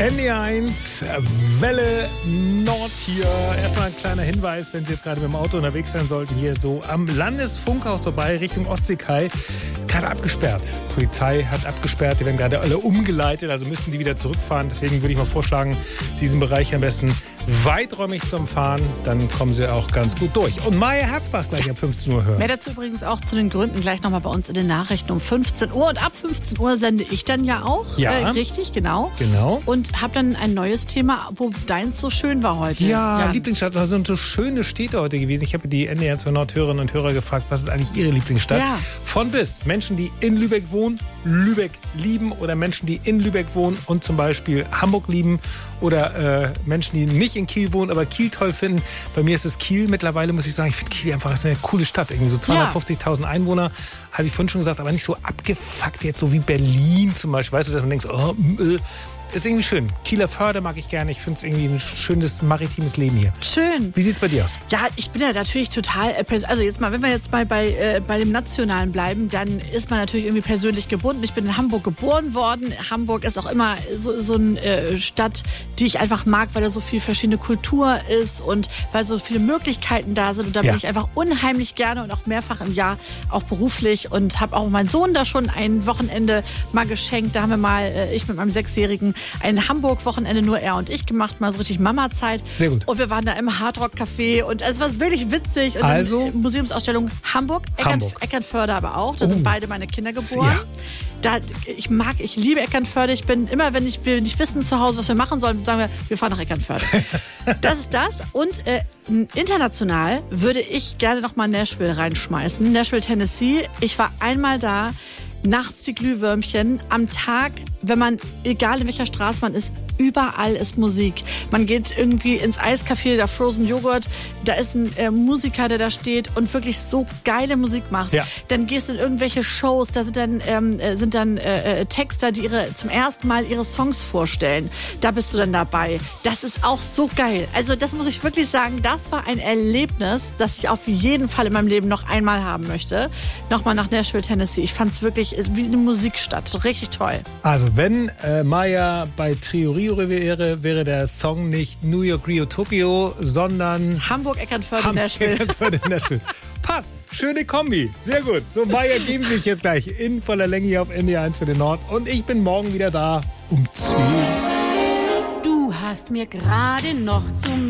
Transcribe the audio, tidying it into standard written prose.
NDR1, Welle Nord hier. Erstmal ein kleiner Hinweis, wenn Sie jetzt gerade mit dem Auto unterwegs sein sollten, hier so am Landesfunkhaus vorbei, Richtung Ostseekai. Gerade abgesperrt. Polizei hat abgesperrt, die werden gerade alle umgeleitet, also müssen die wieder zurückfahren. Deswegen würde ich mal vorschlagen, diesen Bereich am besten weiträumig zu umfahren. Dann kommen Sie auch ganz gut durch. Und Maja Herzbach gleich ab 15 Uhr hören. Mehr dazu übrigens auch zu den Gründen gleich nochmal bei uns in den Nachrichten um 15 Uhr. Und ab 15 Uhr sende ich dann ja auch. Ja. Richtig, genau. Genau. Und habe dann ein neues Thema, wo deins so schön war heute. Ja. Lieblingsstadt. Da sind so schöne Städte heute gewesen. Ich habe die NDR für Nordhörerinnen und Hörer gefragt, was ist eigentlich ihre Lieblingsstadt? Ja. Von bis. Menschen, die in Lübeck wohnen, Lübeck lieben, oder Menschen, die in Lübeck wohnen und zum Beispiel Hamburg lieben, oder Menschen, die nicht in Kiel wohnen, aber Kiel toll finden. Bei mir ist es Kiel. Mittlerweile muss ich sagen, ich finde Kiel einfach eine coole Stadt. Irgendwie so 250.000 Einwohner, habe ich vorhin schon gesagt, aber nicht so abgefuckt jetzt, so wie Berlin zum Beispiel. Weißt du, dass man denkt, ist irgendwie schön. Kieler Förde mag ich gerne. Ich finde es irgendwie ein schönes maritimes Leben hier. Schön. Wie sieht's bei dir aus? Ja, ich bin ja natürlich total, also jetzt mal, wenn wir jetzt mal bei dem Nationalen bleiben, dann ist man natürlich irgendwie persönlich gebunden. Ich bin in Hamburg geboren worden. Hamburg ist auch immer so eine Stadt, die ich einfach mag, weil da so viel verschiedene Kultur ist und weil so viele Möglichkeiten da sind. Und da bin ich einfach unheimlich gerne und auch mehrfach im Jahr auch beruflich und habe auch meinen Sohn da schon ein Wochenende mal geschenkt. Da haben wir mal, ich mit meinem 6-Jährigen, ein Hamburg-Wochenende nur er und ich gemacht, mal so richtig Mama-Zeit. Sehr gut. Und wir waren da im Hardrock-Café und es war wirklich witzig. Und also dann Museumsausstellung Hamburg. Eckernförde aber auch. Da sind beide meine Kinder geboren. Ja. Ich liebe Eckernförde. Ich bin immer, wenn wir nicht wissen zu Hause, was wir machen sollen, sagen wir fahren nach Eckernförde. Das ist das. Und international würde ich gerne noch mal Nashville reinschmeißen. Nashville, Tennessee. Ich war einmal da. Nachts die Glühwürmchen, am Tag, wenn man, egal in welcher Straße man ist, überall ist Musik. Man geht irgendwie ins Eiscafé, da Frozen Joghurt, da ist ein Musiker, der da steht und wirklich so geile Musik macht. Ja. Dann gehst du in irgendwelche Shows, da sind dann Texter, die zum ersten Mal ihre Songs vorstellen. Da bist du dann dabei. Das ist auch so geil. Also das muss ich wirklich sagen, das war ein Erlebnis, das ich auf jeden Fall in meinem Leben noch einmal haben möchte. Nochmal nach Nashville, Tennessee. Ich fand es wirklich wie eine Musikstadt. So richtig toll. Also wenn Maya bei Trio Rio wäre der Song nicht New York, Rio, Tokio, sondern Hamburg, Eckernförde, Nashville. Passt. Schöne Kombi. Sehr gut. So, Maya geben sich jetzt gleich in voller Länge hier auf NDR1 für den Nord. Und ich bin morgen wieder da um 10. Du hast mir gerade noch zum